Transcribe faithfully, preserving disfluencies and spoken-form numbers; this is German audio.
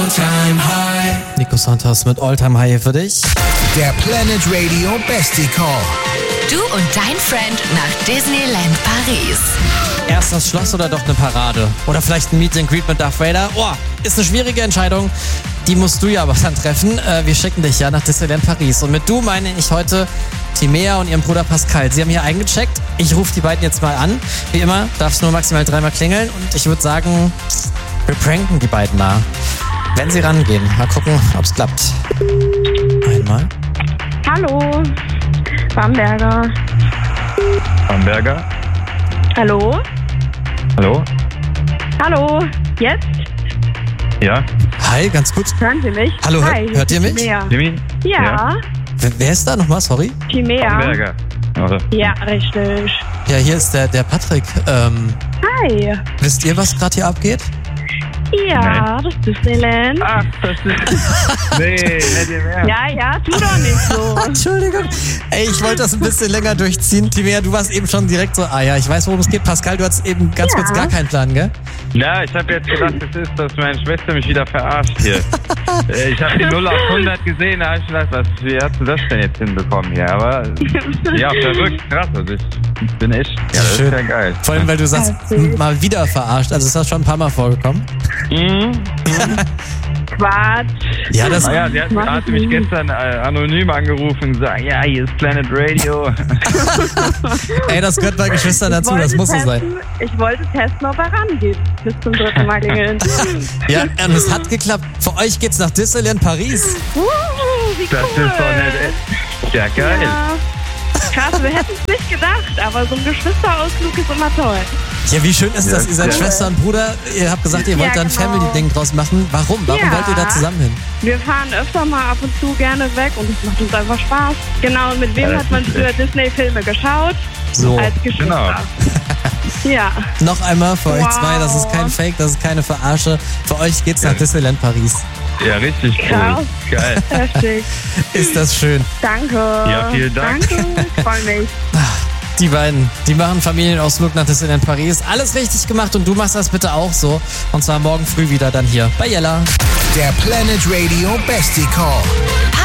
All-Time High. Nico Santos mit All-Time High hier für dich. Der Planet Radio Bestie Call. Du und dein Friend nach Disneyland Paris. Erst das Schloss oder doch eine Parade? Oder vielleicht ein Meet and Greet mit Darth Vader? Oh, ist eine schwierige Entscheidung. Die musst du ja aber dann treffen. Äh, wir schicken dich ja nach Disneyland Paris. Und mit du meine ich heute Timea und ihren Bruder Pascal. Sie haben hier eingecheckt. Ich rufe die beiden jetzt mal an. Wie immer darf es nur maximal dreimal klingeln. Und ich würde sagen, wir pranken die beiden mal. Wenn sie rangehen. Mal gucken, ob es klappt. Einmal. Hallo, Bamberger. Bamberger? Hallo? Hallo? Hallo, jetzt? Ja? Hi, ganz gut. Hören Sie mich? Hallo, Hi, hört ihr mich? Timea. Jimmy? Ja, Ja. Wer, wer ist da nochmal? Sorry. Timea. Bamberger. Oder? Ja, richtig. Ja, hier ist der, der Patrick. Ähm, Hi. wisst ihr, was gerade hier abgeht? Ja, das Disneyland. Ach, das ist... nee, nicht im Ernst. Ja, ja, tu doch nicht so. Entschuldigung. Ey, ich wollte das ein bisschen länger durchziehen. Timea, du warst eben schon direkt so, ah ja, ich weiß, worum es geht. Pascal, du hattest eben ganz Ja. kurz gar keinen Plan, gell? Ja, ich habe jetzt gedacht, es ist, dass meine Schwester mich wieder verarscht hier. Äh, ich habe die null auf hundert gesehen, da habe ich gedacht, was, wie hast du das denn jetzt hinbekommen hier? Aber ja, verrückt, krass. Also ich bin echt, ja, das Schön. ist ja geil. Vor allem, weil du sagst, Ja, süß. mal wieder verarscht. Also ist das schon ein paar Mal vorgekommen? Mhm. Quatsch. Ja, das... Ah ja, die hat, Mach hat ich mich nicht. gestern äh, anonym angerufen und gesagt, ja, hier ist Planet Radio. Ey, das gehört bei Geschwistern dazu, Ich das wollte muss so testen, sein. Ich wollte testen, ob er rangeht. Bis zum dritten Mal klingeln. Ja, und es hat geklappt. Für euch geht's nach Disneyland Paris. Uh, wie Das cool. ist doch nicht... Ja, geil. Ja. Krass, wir hätten es nicht gedacht, aber so ein Geschwisterausflug ist immer toll. Ja, wie schön ist Ja, das? Ihr seid ja. Schwester und Bruder. Ihr habt gesagt, ihr wollt Ja, da ein genau. Family-Ding draus machen. Warum? Warum Ja. wollt ihr da zusammen hin? Wir fahren öfter mal ab und zu gerne weg und es macht uns einfach Spaß. Genau, und mit wem Ja, das hat man ist früher Disney-Filme geschaut? So, Als Geschwister. Ja. noch einmal für euch Wow. zwei. Das ist kein Fake, das ist keine Verarsche. Für euch geht's nach Ja. Disneyland Paris. Ja, richtig cool. Krass. Geil. Heftig. Ist das schön. Danke. Ja, vielen Dank. Danke, ich freue mich. Die beiden, die machen Familienausflug nach Disneyland Paris. Alles richtig gemacht und du machst das bitte auch so. Und zwar morgen früh wieder dann hier bei Jella. Der Planet Radio Bestie Call.